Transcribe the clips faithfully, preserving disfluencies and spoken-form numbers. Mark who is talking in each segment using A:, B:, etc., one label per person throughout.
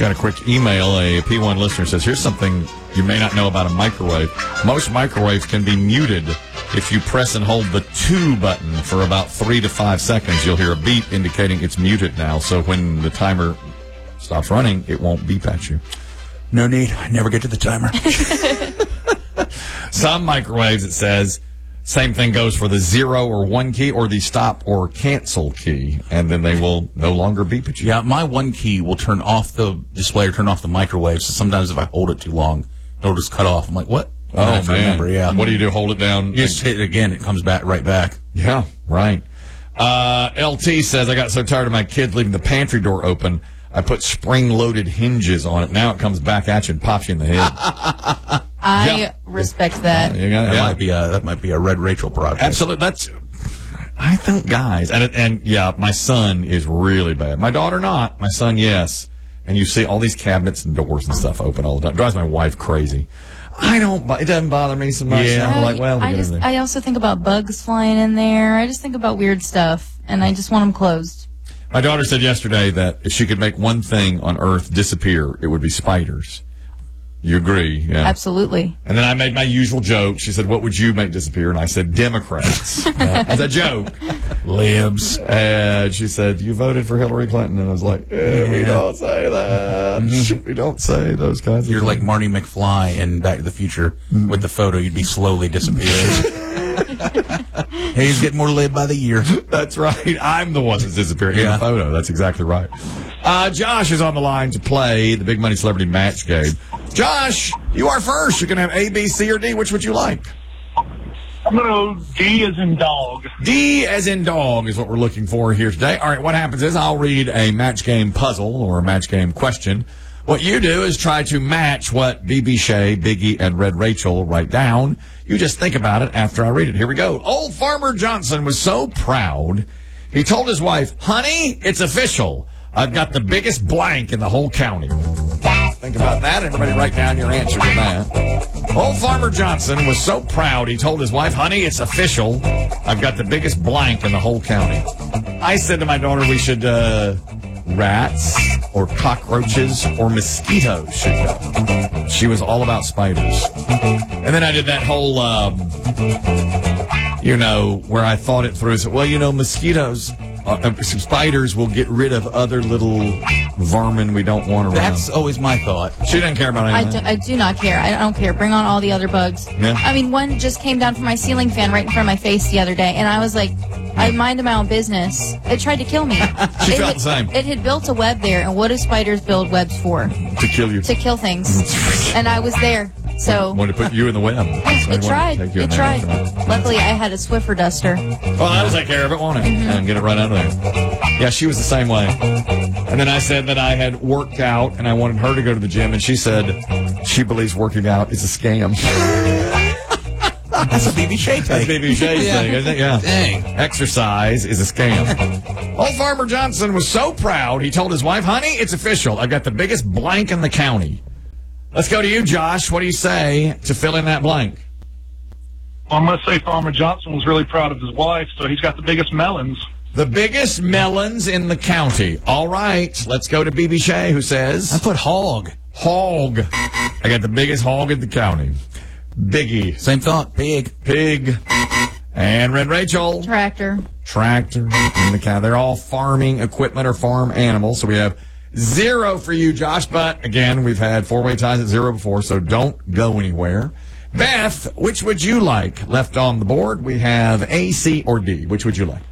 A: Got a quick email. A P one listener says, here's something you may not know about a microwave. Most microwaves can be muted. If you press and hold the two button for about three to five seconds, you'll hear a beep indicating it's muted now. So when the timer stops running, it won't beep at you.
B: No need. I never get to the timer.
A: Some microwaves, it says, same thing goes for the zero or one key or the stop or cancel key, and then they will no longer beep at you.
B: Yeah, my one key will turn off the display or turn off the microwave, so sometimes if I hold it too long, it'll just cut off. I'm like, what?
A: Oh, man.
B: Remember, yeah.
A: What do you do? Hold it down?
B: You just hit it again, it comes back right back.
A: Yeah, right. Uh, L T says, I got so tired of my kids leaving the pantry door open, I put spring-loaded hinges on it. Now it comes back at you and pops you in the head.
C: I
A: yeah.
C: respect that.
A: Uh, you got,
B: that,
A: yeah.
B: might be a, that might be a Red Rachel project.
A: Absolutely. That's, I think, guys, and, and yeah, my son is really bad. My daughter not. My son, yes. And you see all these cabinets and doors and stuff open all the time. It drives my wife crazy. I don't, it doesn't bother me so much.
B: Yeah.
A: I'm like, well,
C: I, just, I also think about bugs flying in there. I just think about weird stuff, and I just want them closed.
A: My daughter said yesterday that if she could make one thing on Earth disappear, it would be spiders. You agree? Yeah.
C: Absolutely.
A: And then I made my usual joke. She said, what would you make disappear? And I said, Democrats. uh, as a joke.
B: Libs.
A: And she said, you voted for Hillary Clinton. And I was like, eh, we don't say that. Mm-hmm. We don't say those kinds of
B: You're
A: things.
B: like Marty McFly in Back to the Future. Mm-hmm. With the photo, you'd be slowly disappearing. He's getting more lib by the year.
A: That's right. I'm the one that's disappearing
B: yeah.
A: in the photo. That's exactly right. Uh, Josh is on the line to play the Big Money Celebrity Match game. Josh, you are first. You can have A, B, C, or D. Which would you like?
D: I'm going to go D as in dog.
A: D as in dog is what we're looking for here today. All right, what happens is I'll read a match game puzzle or a match game question. What you do is try to match what B B Shea, Biggie, and Red Rachel write down. You just think about it after I read it. Here we go. Old Farmer Johnson was so proud, he told his wife, honey, it's official. I've got the biggest blank in the whole county. Think about that. Everybody write down your answer to that. Old Farmer Johnson was so proud, he told his wife, honey, it's official. I've got the biggest blank in the whole county. I said to my daughter we should, uh, rats or cockroaches or mosquitoes should go. She was all about spiders. And then I did that whole, um, you know, where I thought it through. So, well, you know, mosquitoes, uh, spiders will get rid of other little vermin we don't want around.
B: That's always my thought.
A: She didn't care about
C: I
A: anything.
C: do, I do not care. I don't care. Bring on all the other bugs.
A: Yeah.
C: I mean, one just came down from my ceiling fan right in front of my face the other day, and I was like, I minded my own business. It tried to kill me.
A: She
C: it
A: felt
C: had,
A: the same.
C: It had built a web there, and what do spiders build webs for?
A: To kill you.
C: To kill things. And I was there. So
A: Wanted to put you in the web.
C: it tried. It tried. Luckily, I had a Swiffer duster.
A: Well, that'll take care of it, won't it? Mm-hmm. And get it right out of there. Yeah, she was the same way. And then I said that I had worked out and I wanted her to go to the gym, and she said she believes working out is a scam.
B: That's a B B Shea take.
A: That's B B Shea's
B: yeah.
A: thing, isn't it? Yeah.
B: Dang.
A: Exercise is a scam. Old Farmer Johnson was so proud, he told his wife, honey, it's official. I've got the biggest blank in the county. Let's go to you, Josh. What do you say to fill in that blank?
D: Well, I'm going to say Farmer Johnson was really proud of his wife, so he's got the biggest melons.
A: The biggest melons in the county. All right. Let's go to B B Shea, who says...
B: I put hog.
A: Hog. I got the biggest hog in the county. Biggie.
B: Same thought. Pig.
A: Pig. And Red Rachel.
C: Tractor.
A: Tractor in the county. They're all farming equipment or farm animals. So we have zero for you, Josh. But, again, we've had four-way ties at zero before, so don't go anywhere. Beth, which would you like left on the board? We have A, C, or D. Which would you like?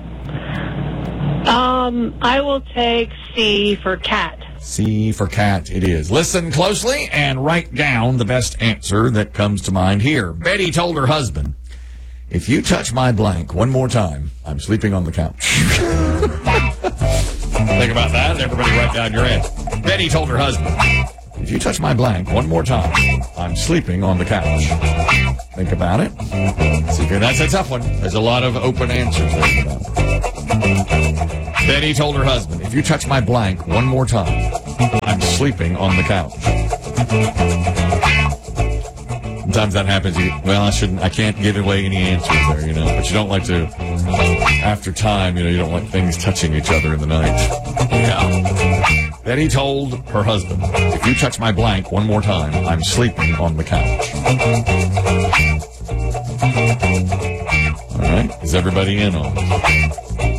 E: Um, I will take C for cat.
A: C for cat it is. Listen closely and write down the best answer that comes to mind here. Betty told her husband, if you touch my blank one more time, I'm sleeping on the couch. Think about that. Everybody write down your answer. Betty told her husband, if you touch my blank one more time, I'm sleeping on the couch. Think about it. See, that's a tough one. There's a lot of open answers there. Betty told her husband, if you touch my blank one more time, I'm sleeping on the couch. Sometimes that happens. You, well, I shouldn't, I can't give away any answers there, you know, but you don't like to, after time, you know, you don't like things touching each other in the night. Yeah. Betty told her husband, if you touch my blank one more time, I'm sleeping on the couch. All right. Is everybody in on it?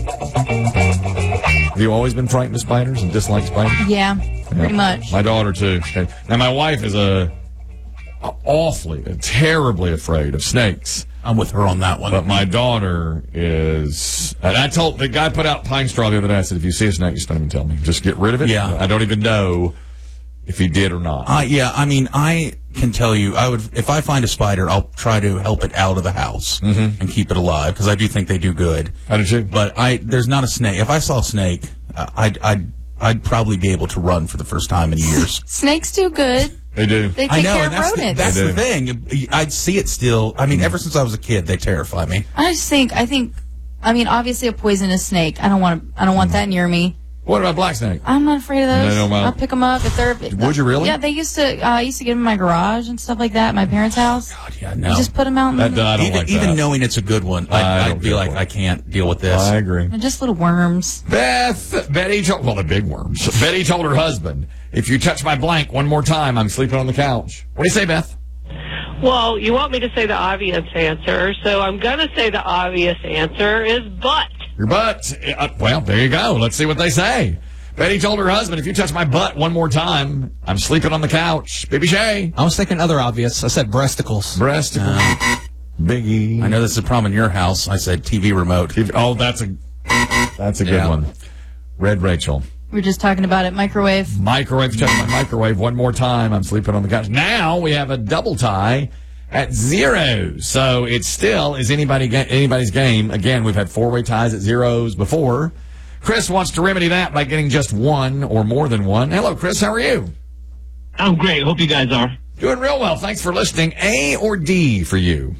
A: Have you always been frightened of spiders and dislike spiders?
C: Yeah, pretty
A: Yeah.
C: much.
A: My daughter, too. Okay. Now, my wife is a, a awfully, terribly afraid of snakes.
B: I'm with her on that one.
A: But my daughter is, and I told, the guy put out pine straw the other day. I said, if you see a snake, just don't even tell me. Just get rid of it.
B: Yeah.
A: I don't even know if he did or not.
B: Uh, yeah, I mean, I can tell you, I would if I find a spider, I'll try to help it out of the house
A: Mm-hmm.
B: and keep it alive because I do think they do good.
A: How did you?
B: But I there's not a snake. If I saw a snake, uh, I'd I'd I'd probably be able to run for the first time in years.
C: Snakes do good.
A: They do.
C: They
B: I
C: take
B: know,
C: care
B: and
C: of
B: that's, the,
C: rodents.
B: that's
A: They
B: the thing. I'd see it still. I mean, ever since I was a kid, they terrify me.
C: I just think, I think, I mean, obviously a poisonous snake. I don't want to, I don't want that near me.
A: What about black snake?
C: I'm not afraid of those.
A: They don't mind.
C: I'll pick them up if they're.
A: Would you really?
C: Yeah, they used to. Uh, I used to get them in my garage and stuff like that at my parents' house.
B: God, yeah, no.
C: You just put them out. In
A: That,
C: the,
A: I don't
B: even
A: like
B: even
A: that.
B: knowing it's a good one,
A: I
B: I'd,
A: don't
B: I'd be
A: care
B: like,
A: for it.
B: I can't deal with this.
A: I agree.
C: They're just little worms.
A: Beth, Betty told, well, the big worms. Betty told her husband, if you touch my blank one more time, I'm sleeping on the couch. What do you say, Beth?
E: Well, you want me to say the obvious answer, so I'm going to say the obvious answer is butt.
A: Your butt. Uh, well, there you go. Let's see what they say. Betty told her husband, if you touch my butt one more time, I'm sleeping on the couch. B B Shay.
F: I was thinking other obvious. I said breasticles.
A: Breast. Biggie.
B: I know this is a problem in your house. I said T V remote.
A: Oh, that's a that's a good
B: Yeah.
A: one. Red Rachel.
C: We were just talking about it. Microwave.
A: Microwave. Touch my microwave one more time. I'm sleeping on the couch. Now we have a double tie at zero. So it still is anybody ga- anybody's game. Again, we've had four-way ties at zeros before. Chris wants to remedy that by getting just one or more than one. Hello, Chris. How are you?
G: I'm great. Hope you guys are.
A: Doing real well. Thanks for listening. A or D for you?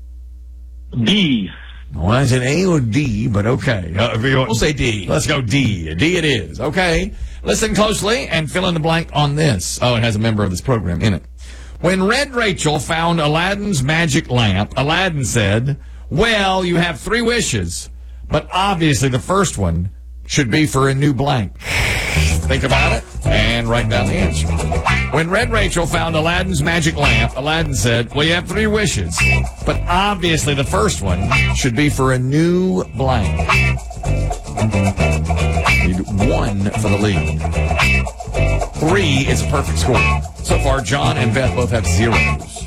G: B.
A: Well, I said A or D, but okay. Uh, if you want-
B: We'll say D.
A: Let's go D. D it is. Okay. Listen closely and fill in the blank on this. Oh, it has a member of this program in it. When Red Rachel found Aladdin's magic lamp, Aladdin said, well, you have three wishes, but obviously the first one should be for a new blank. Think about it and write down the answer. When Red Rachel found Aladdin's magic lamp, Aladdin said, well, you have three wishes, but obviously the first one should be for a new blank. Need one for the lead. Three is a perfect score. So far, John and Beth both have zeros.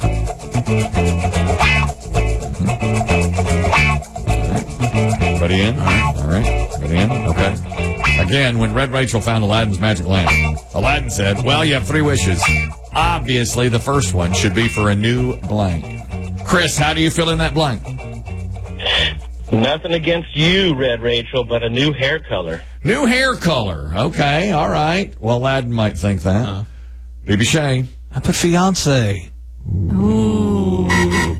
A: Everybody in? All right. All right. Everybody in? Okay. Again, when Red Rachel found Aladdin's magic lamp, Aladdin said, well, you have three wishes. Obviously, the first one should be for a new blank. Chris, how do you fill in that blank?
G: Nothing against you, Red Rachel, but a new hair color.
A: New hair color. Okay. All right. Well, Aladdin might think that. Uh, B B Shay.
F: I put fiance.
C: Ooh.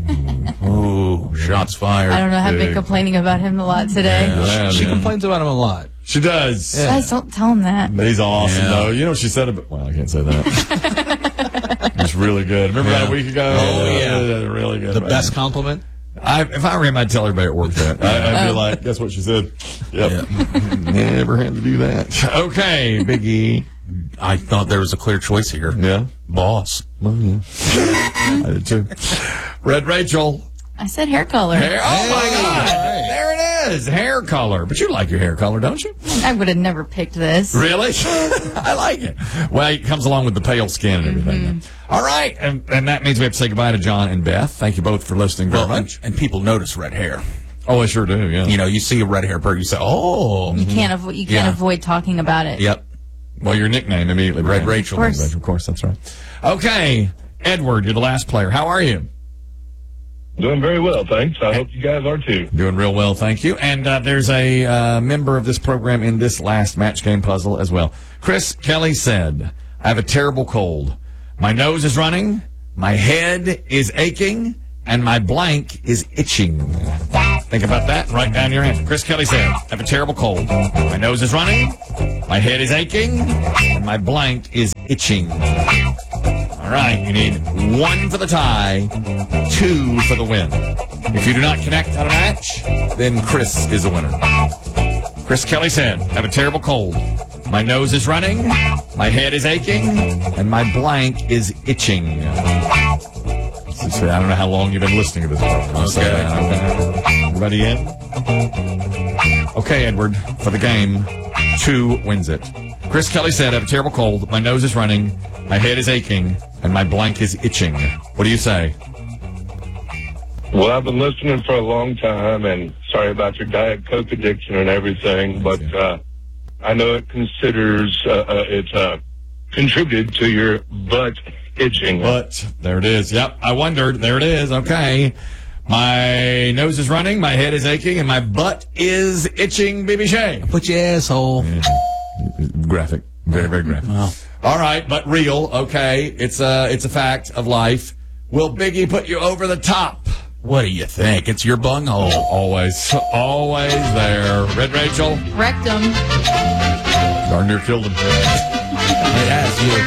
B: Ooh, shots fired.
C: I don't know. I've been
A: Big.
C: complaining about him a lot today.
A: Yeah,
F: She
A: man.
F: complains about him a lot.
A: She does.
C: Guys, don't tell him that.
A: He's awesome,
B: Yeah.
A: though. You know, she said it. Well, I can't say that. It's really good. Remember
B: Yeah.
A: that a week ago?
F: Oh, yeah.
A: Really good.
F: The
A: man.
F: best compliment.
A: I, if I were him, I'd tell everybody at work that. I, I'd be like, guess what she said? Yep. Never had to do that. Okay, Biggie.
B: I thought there was a clear choice here.
A: Yeah.
B: Boss.
A: Well, yeah. I did too. Red Rachel.
C: I said hair color.
A: Hair. Oh, my God. There it is. Hair color. But you like your hair color, don't you?
C: I would have never picked this.
A: Really? I like it. Well, it comes along with the pale skin and everything.
C: Mm-hmm.
A: All right. And, and that means we have to say goodbye to John and Beth. Thank you both for listening very
B: Well,
A: much.
B: and, and people notice red hair.
A: Oh, I sure do, yeah.
B: You know, you see a red hair person, you say, oh.
C: You can't avoid. You can't
B: Yeah.
C: avoid talking about it.
B: Yep.
A: Well, your nickname immediately.
B: Red
A: became-
B: Rachel.
C: Of course.
A: Red Rachel, of course, that's right. Okay. Edward, you're the last player. How are you?
D: Doing very well, thanks. I hope you guys are too.
A: Doing real well, thank you. And uh, there's a uh, member of this program in this last match game puzzle as well. Chris Kelly said, I have a terrible cold. My nose is running, my head is aching, and my blank is itching. Think about that. Write down your answer. Chris Kelly said, I have a terrible cold. My nose is running, my head is aching, and my blank is itching. All right, you need one for the tie, two for the win. If you do not connect on a match, then Chris is the winner. Chris Kelly said, have a terrible cold. my nose is running, my head is aching, and my blank is itching. I don't know how long you've been listening to this program.
B: Okay.
A: okay. Everybody in? Okay, Edward, for the game, two wins it. Chris Kelly said, I have a terrible cold, my nose is running, my head is aching, and my blank is itching. What do you say?
G: Well, I've been listening for a long time, and sorry about your Diet Coke addiction and everything, but uh, I know it considers uh, uh, it's uh, contributed to your butt itching.
A: But there it is. Yep, I wondered. There it is. Okay. My nose is running, my head is aching, and my butt is itching, B B Shea.
F: Put your asshole.
A: Yeah. Graphic. Very, very graphic.
F: Wow.
A: All right, but real. Okay. It's a, it's a fact of life. Will Biggie put you over the top?
B: What do you think? It's your bunghole.
A: Always. Always there. Red Rachel?
C: Rectum.
A: Darn near killed him.
B: It has you.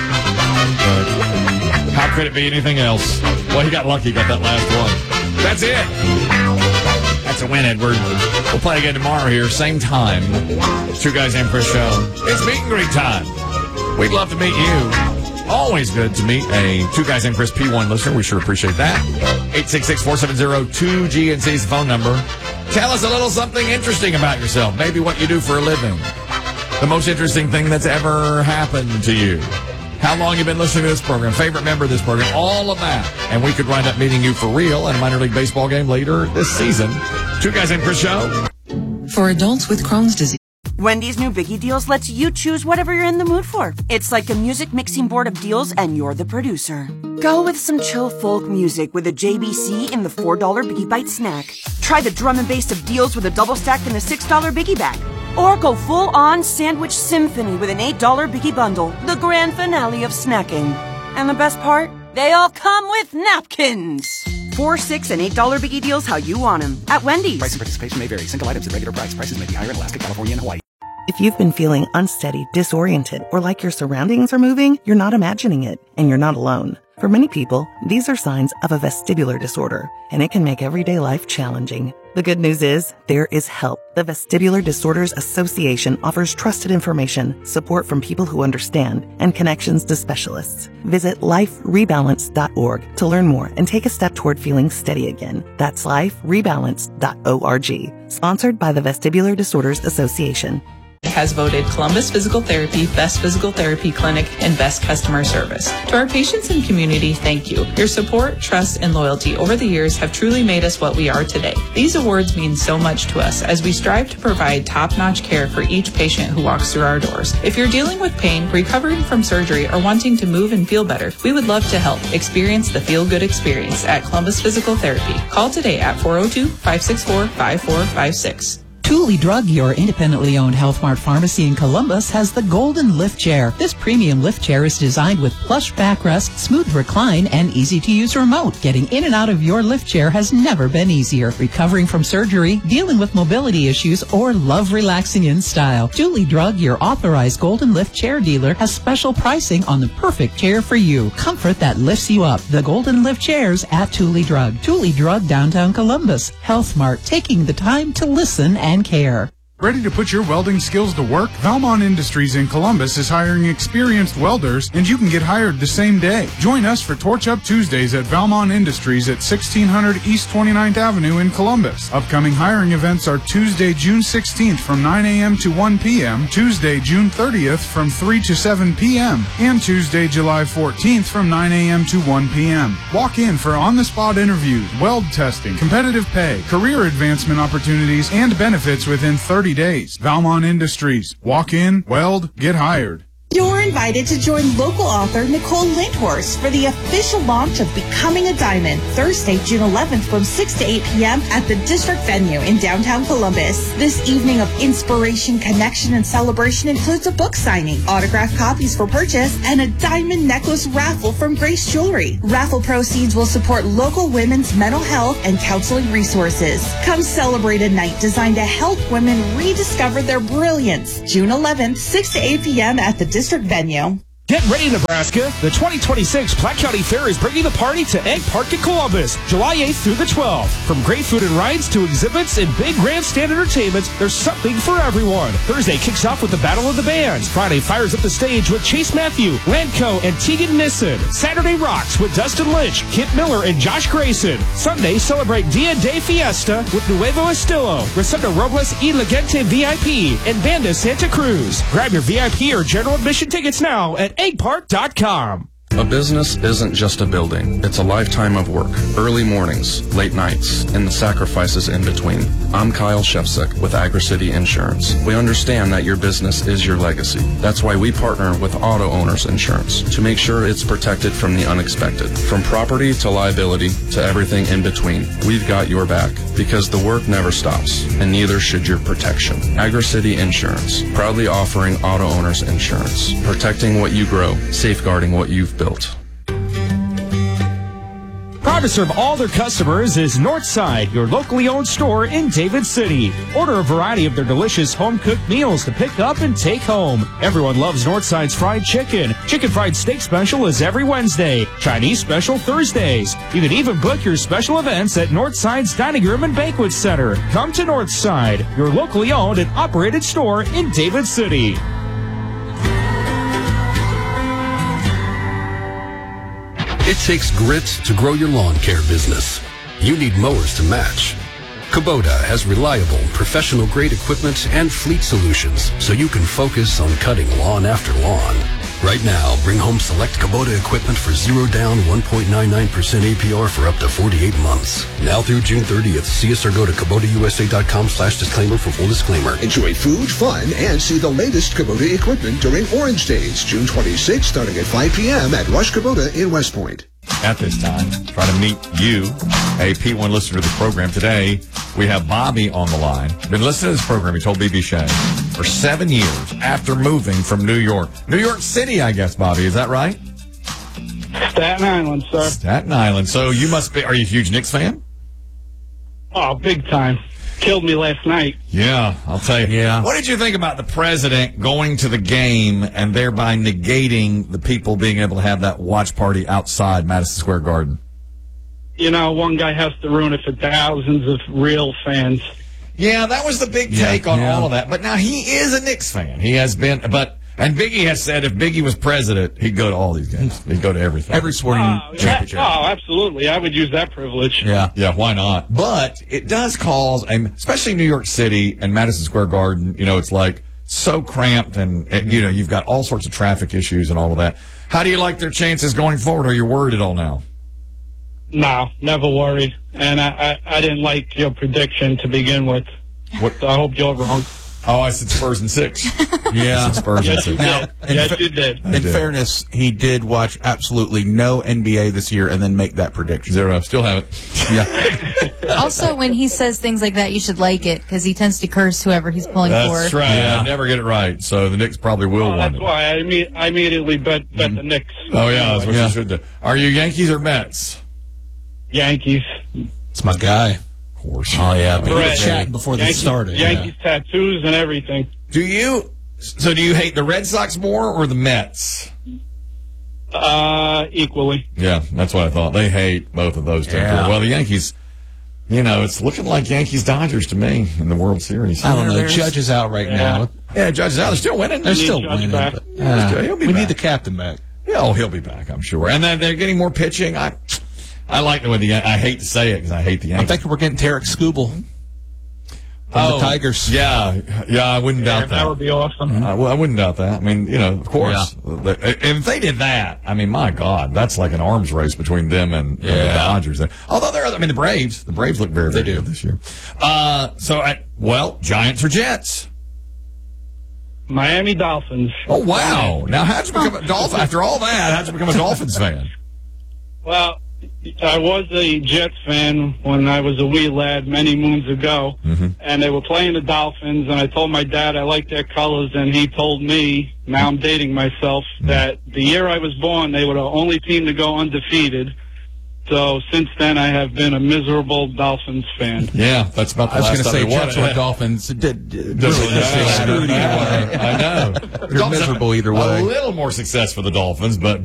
A: But how could it be anything else? Well, he got lucky, got that last one. That's it. That's a win, Edward. We'll play again tomorrow here, same time. It's Two Guys Named Chris Show. It's meet and greet time. We'd love to meet you. Always good to meet a Two Guys Named Chris P one listener. We sure appreciate that. eight six six, four seven zero, two G N C is the phone number. Tell us a little something interesting about yourself. Maybe what you do for a living. The most interesting thing that's ever happened to you. How long you've been listening to this program. Favorite member of this program. All of that. And we could wind up meeting you for real at a minor league baseball game later this season. Two Guys Named Chris Show.
H: For adults with Crohn's disease.
I: Wendy's new Biggie Deals lets you choose whatever you're in the mood for. It's like a music mixing board of deals, and you're the producer. Go with some chill folk music with a J B C in the four dollar Biggie Bite snack. Try the drum and bass of deals with a double stack in the six dollar Biggie bag. Or go full-on sandwich symphony with an eight dollar Biggie bundle, the grand finale of snacking. And the best part? They all come with napkins. Four, six, and eight dollar Biggie Deals how you want them at Wendy's.
J: Price and participation may vary. Single items at regular price. Prices may be higher in Alaska, California, and Hawaii.
K: If you've been feeling unsteady, disoriented, or like your surroundings are moving, you're not imagining it, and you're not alone. For many people, these are signs of a vestibular disorder, and it can make everyday life challenging. The good news is, there is help. The Vestibular Disorders Association offers trusted information, support from people who understand, and connections to specialists. Visit life rebalance dot org to learn more and take a step toward feeling steady again. That's life rebalance dot org. Sponsored by the Vestibular Disorders Association.
H: Has voted Columbus Physical Therapy Best Physical Therapy Clinic and Best Customer Service. To our patients and community, thank you. Your support, trust, and loyalty over the years have truly made us what we are today. These awards mean so much to us as we strive to provide top-notch care for each patient who walks through our doors. If you're dealing with pain, recovering from surgery, or wanting to move and feel better, we would love to help. Experience the feel-good experience at Columbus Physical Therapy. Call today at four oh two, five six four, five four five six.
L: Thule Drug, your independently owned Health Mart pharmacy in Columbus, has the Golden Lift Chair. This premium lift chair is designed with plush backrest, smooth recline, and easy-to-use remote. Getting in and out of your lift chair has never been easier. Recovering from surgery, dealing with mobility issues, or love relaxing in style. Thule Drug, your authorized Golden Lift Chair dealer, has special pricing on the perfect chair for you. Comfort that lifts you up. The Golden Lift Chairs at Thule Drug. Thule Drug, downtown Columbus. Health Mart, taking the time to listen and care.
M: Ready to put your welding skills to work? Valmont Industries in Columbus is hiring experienced welders, and you can get hired the same day. Join us for Torch Up Tuesdays at Valmont Industries at sixteen hundred East twenty-ninth Avenue in Columbus. Upcoming hiring events are Tuesday, June sixteenth from nine a.m. to one p.m., Tuesday, June thirtieth from three to seven p.m., and Tuesday, July fourteenth from nine a.m. to one p.m. Walk in for on-the-spot interviews, weld testing, competitive pay, career advancement opportunities, and benefits within thirty days. Valmont Industries. Walk in, weld, get hired.
N: You're invited to join local author Nicole Lindhorst for the official launch of Becoming a Diamond, Thursday, June eleventh from six to eight p.m. at the District Venue in downtown Columbus. This evening of inspiration, connection, and celebration includes a book signing, autographed copies for purchase, and a diamond necklace raffle from Grace Jewelry. Raffle proceeds will support local women's mental health and counseling resources. Come celebrate a night designed to help women rediscover their brilliance. June eleventh, six to eight p.m. at the District Venue.
O: Get ready, Nebraska. The twenty twenty-six Platte County Fair is bringing the party to Egg Park in Columbus, July eighth through the twelfth. From great food and rides to exhibits and big grandstand entertainment, there's something for everyone. Thursday kicks off with the Battle of the Bands. Friday fires up the stage with Chase Matthew, Landco, and Tegan Nissen. Saturday rocks with Dustin Lynch, Kit Miller, and Josh Grayson. Sunday celebrate Dia de Fiesta with Nuevo Estilo, Rosendo Robles y La Gente V I P, and Banda Santa Cruz. Grab your V I P or general admission tickets now at egg park dot com.
P: A business isn't just a building. It's a lifetime of work. Early mornings, late nights, and the sacrifices in between. I'm Kyle Shefsek with AgriCity Insurance. We understand that your business is your legacy. That's why we partner with Auto Owners Insurance to make sure it's protected from the unexpected. From property to liability to everything in between, we've got your back because the work never stops, and neither should your protection. AgriCity Insurance, proudly offering Auto Owners Insurance, protecting what you grow, safeguarding what you've built.
O: Proud to serve all their customers is Northside, your locally owned store in David City. Order a variety of their delicious home-cooked meals to pick up and take home. Everyone loves Northside's fried chicken. Chicken fried steak special is every Wednesday. Chinese special Thursdays. You can even book your special events at Northside's Dining Room and Banquet Center. Come to Northside, your locally owned and operated store in David City.
Q: It takes grit to grow your lawn care business. You need mowers to match. Kubota has reliable, professional-grade equipment and fleet solutions so you can focus on cutting lawn after lawn. Right now, bring home select Kubota equipment for zero down, one point nine nine percent A P R for up to forty-eight months. Now through June thirtieth, see us or go to Kubota U S A dot com slash disclaimer for full disclaimer.
R: Enjoy food, fun, and see the latest Kubota equipment during Orange Days, June twenty-sixth, starting at five p.m. at Rush Kubota in West Point.
A: At this time, try to meet you, a P one listener to the program. Today, we have Bobby on the line. Been listening to this program, he told B B Shea, for seven years after moving from New York. New York City, I guess, Bobby. Is that right?
S: Staten Island, sir.
A: Staten Island. So you must be, are you a huge Knicks fan?
S: Oh, big time. Killed me last night.
A: Yeah, I'll tell you. Yeah. What did you think about the president going to the game and thereby negating the people being able to have that watch party outside Madison Square Garden?
S: You know, one guy has to ruin it for thousands of real fans.
A: Yeah, that was the big
S: Yeah,
A: take on
S: yeah.
A: all of that. But now he is a Knicks fan. He has been, but and Biggie has said if Biggie was president, he'd go to all these games. He'd go to everything.
B: Every sporting
S: Oh, yeah.
A: championship.
S: Oh, absolutely. I would use that privilege.
A: Yeah, yeah, why not? But it does cause, a, especially New York City and Madison Square Garden, you know, it's like so cramped and, and, you know, you've got all sorts of traffic issues and all of that. How do you like their chances going forward? Are you worried at all now?
S: No, never worried. And I, I, I didn't like your prediction to begin with.
A: What?
S: So I hope you're wrong.
A: Oh, I said Spurs and six.
B: Yeah.
A: I said Spurs and
S: Yes, you
A: six.
S: did.
B: in
S: Yes,
B: fa-
S: you did.
B: In
A: did.
B: fairness, he did watch absolutely no N B A this year and then make that prediction.
A: Zero. Still have it. Yeah.
C: Also, when he says things like that, you should like it because he tends to curse whoever he's pulling
A: That's
C: for.
A: right. I never get it right. So the Knicks probably will
S: Oh,
A: win
S: that's
A: it.
S: why I, imme- I immediately bet, bet the Knicks.
A: Oh, yeah, that's what you should do. Are you Yankees or Mets?
S: Yankees.
F: It's my guy.
A: Of course.
B: Oh, yeah.
F: We were
S: Right.
F: chatting before they
S: Yankees,
F: started.
S: Yankees tattoos and everything.
A: Do you, so do you hate the Red Sox more or the Mets?
S: Uh, equally.
A: Yeah, that's what I thought. They hate both of those two.
B: Yeah.
A: Well, the Yankees, you know, it's looking like Yankees-Dodgers to me in the World Series.
F: I don't know. Judge is out right
S: Yeah.
F: now.
A: Yeah, Judge is out. They're still winning.
F: They're
S: need
F: still
S: Judge
F: winning.
S: back.
F: But,
A: Yeah,
F: uh,
A: he'll be
F: we
A: back.
F: need the captain back.
A: Yeah, oh, he'll be back, I'm sure. And then they're getting more pitching. I I like the way the Yan- I hate to say it because I hate the
F: I'm
A: Yankees.
F: thinking we're getting Tarek Skubal from
A: Oh,
F: the Tigers.
A: Yeah, yeah, I wouldn't
S: Yeah,
A: doubt
S: that
A: that.
S: would be awesome.
A: Uh, well, I wouldn't doubt that. I mean, you know, of course. And if they did that, I mean, my God, that's like an arms race between them and, and the
B: Yeah.
A: Dodgers. There. Although they're, I mean, the Braves, the Braves look very, very
F: They do.
A: good this year. Uh, so, I, well, Giants or Jets?
S: Miami Dolphins.
A: Oh, wow. Now, how'd you become a Dolphin? After all that, how'd you become a Dolphins fan?
S: Well, I was a Jets fan when I was a wee lad many moons ago,
A: Mm-hmm.
S: and they were playing the Dolphins, and I told my dad I liked their colors, and he told me, now I'm dating myself,
A: Mm-hmm.
S: that the year I was born, they were the only team to go undefeated. So since then, I have been a miserable Dolphins fan.
A: Yeah, that's about the
B: I was
A: last
B: going to say,
A: time they won
B: Jets
A: it.
B: or Dolphins. Did, did,
A: Doesn't
B: really
A: matter.
B: screwed either way.
A: I know.
B: You're miserable either way.
A: A little more success for the Dolphins, but